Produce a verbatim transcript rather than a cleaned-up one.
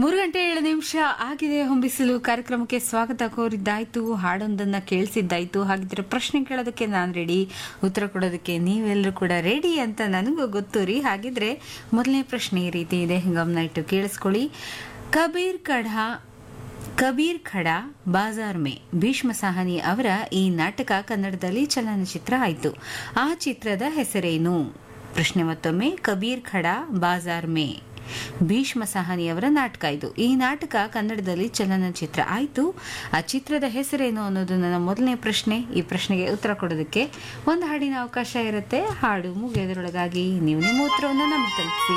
ಮೂರು ಗಂಟೆ ಏಳು ನಿಮಿಷ ಆಗಿದೆ. ಹೊಂಬಿಸಲು ಕಾರ್ಯಕ್ರಮಕ್ಕೆ ಸ್ವಾಗತ ಕೋರಿದ್ದಾಯ್ತು, ಹಾಡೊಂದನ್ನ ಕೇಳಿಸಿದ್ದಾಯ್ತು. ಹಾಗಿದ್ರೆ ಪ್ರಶ್ನೆ ಕೇಳೋದಕ್ಕೆ ನಾನು ರೆಡಿ, ಉತ್ತರ ಕೊಡೋದಕ್ಕೆ ನೀವೆಲ್ಲರೂ ಕೂಡ ರೆಡಿ ಅಂತ ನನಗೂ ಗೊತ್ತು ರೀ. ಹಾಗಿದ್ರೆ ಮೊದಲನೇ ಪ್ರಶ್ನೆ ಈ ರೀತಿ ಇದೆ, ಗಮನ ಇಟ್ಟು ಕೇಳಿಸ್ಕೊಳ್ಳಿ. ಕಬೀರ್ ಕಢಾ ಕಬೀರ್ ಖಡಾ ಬಾಜಾರ್ ಮೇ ಭೀಷ್ಮ ಸಾಹನಿ ಅವರ ಈ ನಾಟಕ ಕನ್ನಡದಲ್ಲಿ ಚಲನಚಿತ್ರ ಆಯಿತು. ಆ ಚಿತ್ರದ ಹೆಸರೇನು? ಪ್ರಶ್ನೆ ಮತ್ತೊಮ್ಮೆ, ಕಬೀರ್ ಖಡಾ ಬಾಜಾರ್ ಮೇ ಭೀಷ್ಮ ಸಾಹನಿ ಅವರ ನಾಟಕ ಇದು. ಈ ನಾಟಕ ಕನ್ನಡದಲ್ಲಿ ಚಲನಚಿತ್ರ ಆಯಿತು. ಆ ಚಿತ್ರದ ಹೆಸರೇನು ಅನ್ನೋದು ನನ್ನ ಮೊದಲನೇ ಪ್ರಶ್ನೆ. ಈ ಪ್ರಶ್ನೆಗೆ ಉತ್ತರ ಕೊಡೋದಕ್ಕೆ ಒಂದು ಹಾಡಿನ ಅವಕಾಶ ಇರುತ್ತೆ. ಹಾಡು ಮುಗಿಯೋದ್ರೊಳಗಾಗಿ ನೀವು ನಿಮ್ಮ ಉತ್ತರವನ್ನು ನಮಗೆ ತಲುಪಿಸಿ.